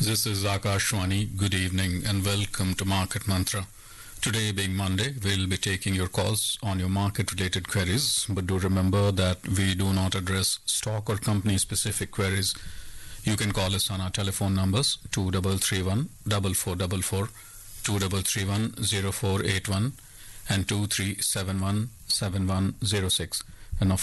This is Akashwani. Good evening and welcome to Market Mantra. Today being Monday, we'll be taking your calls on your market-related queries, but do remember that we do not address stock or company-specific queries. You can call us on our telephone numbers 2331 4444, 2331 0481 and 2371 7106. And of